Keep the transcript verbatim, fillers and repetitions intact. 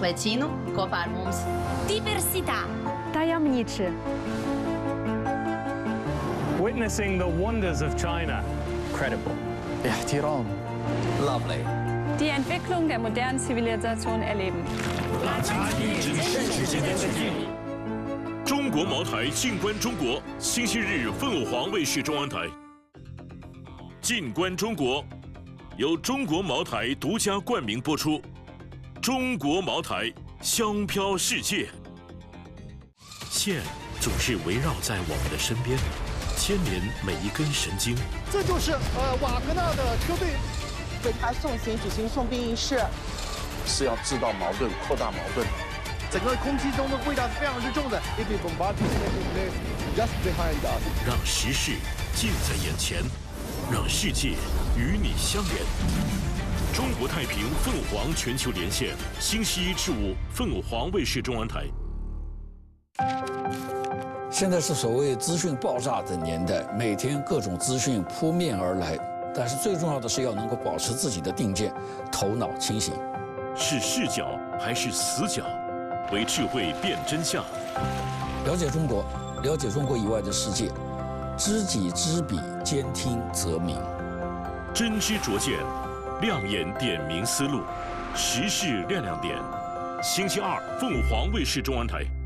Vicino kopā ar mums. Diversità. Tajemniczy. Witnessing the wonders of China. Credible. احترام. Lovely. Die Entwicklung der modernen Zivilisation erleben. 中国茅台静观中国，星期日凤凰黄卫视中央台。静观中国由中国茅台独家冠名播出。中国茅台，香飘世界。线总是围绕在我们的身边，牵连每一根神经。 这就是呃瓦格纳的车队。 为他送行举行送兵仪式， 是要制造矛盾、扩大矛盾。 整个空气中的味道是非常之重的。If we bombard just behind us， 让时事近在眼前，让世界与你相连。中国太平凤凰全球连线，星期一至五凤凰卫视中央台。 现在是所谓资讯爆炸的年代，每天各种资讯扑面而来。 但是最重要的是要能够保持自己的定见，头脑清醒。 是视角还是死角？为智慧辨真相。 了解中国，了解中国以外的世界，知己知彼，兼听则明。 真知灼见，亮眼点明思路，时事亮亮点。星期二，凤凰卫视中央台。